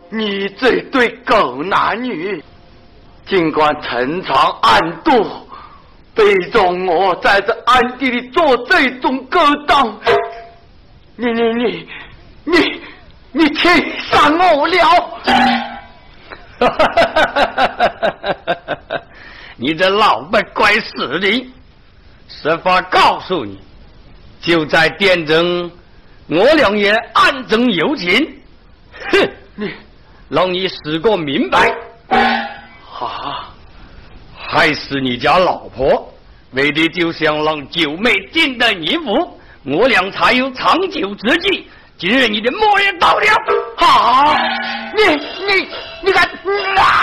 你这对狗男女，尽管陈藏暗度，背中我在这暗地里做这种勾当，你气伤我了！ 你这老不乖势力，设法告诉你，就在殿中，我俩也暗中有情。哼，让你死个明白。 啊， 害死你家老婆，为的就想让九妹进得你府，我俩才有长久之计。今日你的末日到了。 好，你敢啊！